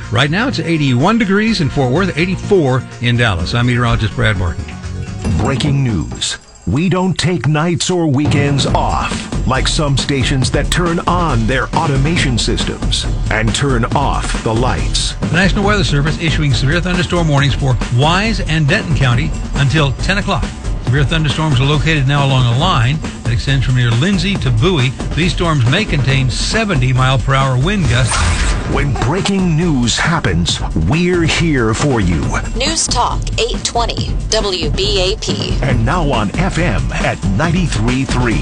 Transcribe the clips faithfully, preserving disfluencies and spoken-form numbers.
Right now it's eighty-one degrees in Fort Worth, eighty-four in Dallas. I'm meteorologist Brad Barton. Breaking news. We don't take nights or weekends off, like some stations that turn on their automation systems and turn off the lights. The National Weather Service issuing severe thunderstorm warnings for Wise and Denton County until ten o'clock. Severe thunderstorms are located now along a line that extends from near Lindsay to Bowie. These storms may contain seventy mile per hour wind gusts. When breaking news happens, we're here for you. News Talk eight twenty W B A P. And now on F M at ninety-three point three.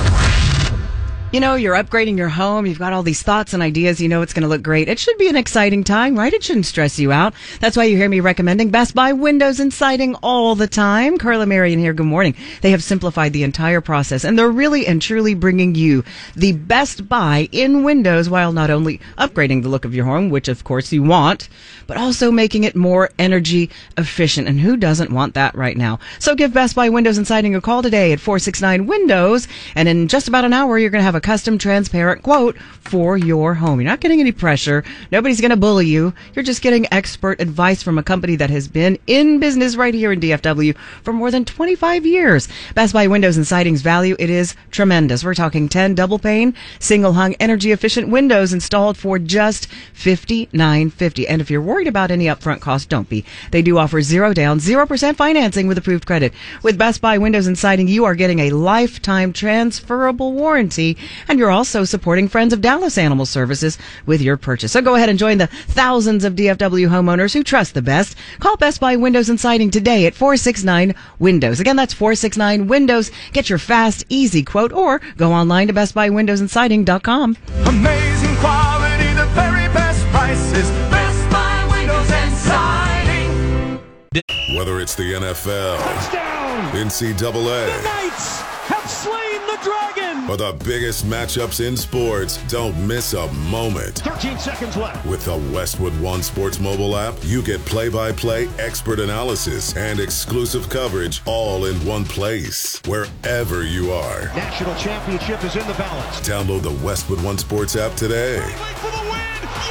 You know, you're upgrading your home. You've got all these thoughts and ideas. You know it's going to look great. It should be an exciting time, right? It shouldn't stress you out. That's why you hear me recommending Best Buy Windows and Siding all the time. Carla Marion here. Good morning. They have simplified the entire process, and they're really and truly bringing you the best buy in windows while not only upgrading the look of your home, which of course you want, but also making it more energy efficient. And who doesn't want that right now? So give Best Buy Windows and Siding a call today at four six nine Windows, and in just about an hour, you're going to have a custom transparent quote for your home. You're not getting any pressure. Nobody's going to bully you. You're just getting expert advice from a company that has been in business right here in D F W for more than twenty-five years. Best Buy Windows and Siding's value, it is tremendous. We're talking ten double pane, single hung, energy efficient windows installed for just fifty-nine fifty. And if you're worried about any upfront cost, don't be. They do offer zero down, zero percent financing with approved credit. With Best Buy Windows and Siding, you are getting a lifetime transferable warranty, and you're also supporting Friends of Dallas Animal Services with your purchase. So go ahead and join the thousands of D F W homeowners who trust the best. Call Best Buy Windows and Siding today at four six nine Windows. Again, that's four six nine Windows. Get your fast, easy quote, or go online to best buy windows and siding dot com. Amazing quality, the very best prices. Best Buy Windows and Siding. Whether it's the N F L, Touchdown! N C double A, The Knights have slain the dragon! or the biggest matchups in sports, don't miss a moment. thirteen seconds left. With the Westwood One Sports mobile app, you get play-by-play, expert analysis, and exclusive coverage all in one place, wherever you are. National championship is in the balance. Download the Westwood One Sports app today. Wait for the win!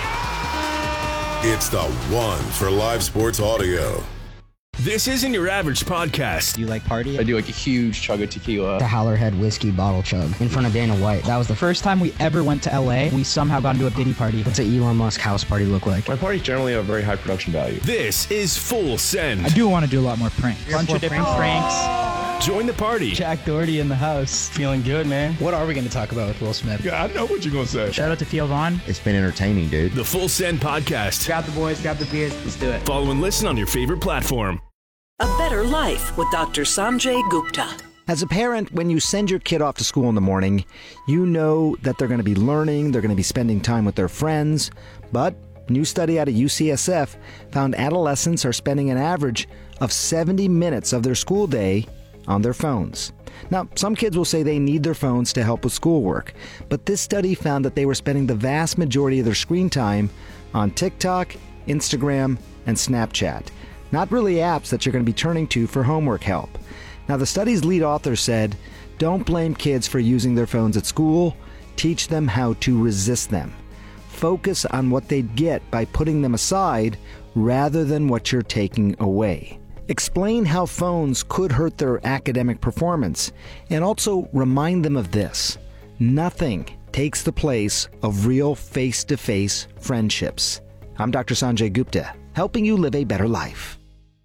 Yeah! It's the one for live sports audio. This isn't your average podcast. Do you like party? I do like a huge chug of tequila. The Howlerhead whiskey bottle chug in front of Dana White. That was the first time we ever went to L A. We somehow got into a Diddy party. What's an Elon Musk house party look like? My parties generally have very high production value. This is Full Send. I do want to do a lot more pranks. Bunch of different pranks. Join the party. Jack Doherty in the house. Feeling good, man. What are we going to talk about with Will Smith? Yeah, I know what you're going to say. Shout out to Theo Vaughn. It's been entertaining, dude. The Full Send podcast. Grab the boys, grab the beers. Let's do it. Follow and listen on your favorite platform. A Better Life with Doctor Sanjay Gupta. As a parent, when you send your kid off to school in the morning, you know that they're going to be learning, they're going to be spending time with their friends. But a new study out of U C S F found adolescents are spending an average of seventy minutes of their school day on their phones. Now, some kids will say they need their phones to help with schoolwork, but this study found that they were spending the vast majority of their screen time on TikTok, Instagram, and Snapchat. Not really apps that you're going to be turning to for homework help. Now, the study's lead author said, don't blame kids for using their phones at school. Teach them how to resist them. Focus on what they'd get by putting them aside rather than what you're taking away. Explain how phones could hurt their academic performance, and also remind them of this. Nothing takes the place of real face-to-face friendships. I'm Doctor Sanjay Gupta, helping you live a better life.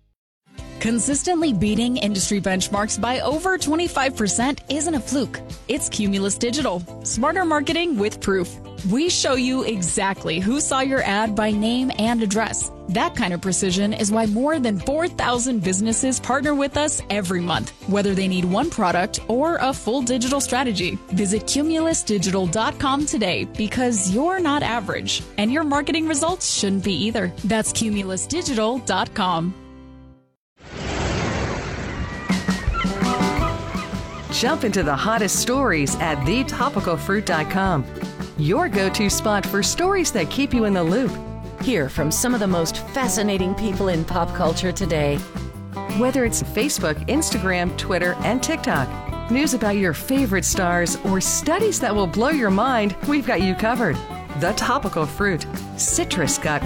Consistently beating industry benchmarks by over twenty-five percent isn't a fluke. It's Cumulus Digital. Smarter marketing with proof. We show you exactly who saw your ad by name and address. That kind of precision is why more than four thousand businesses partner with us every month, whether they need one product or a full digital strategy. Visit cumulus digital dot com today, because you're not average, and your marketing results shouldn't be either. That's cumulus digital dot com. Jump into the hottest stories at the topical fruit dot com. Your go-to spot for stories that keep you in the loop. Hear from some of the most fascinating people in pop culture today. Whether it's Facebook, Instagram, Twitter, and TikTok, news about your favorite stars, or studies that will blow your mind, we've got you covered. The Topical Fruit. Citrus got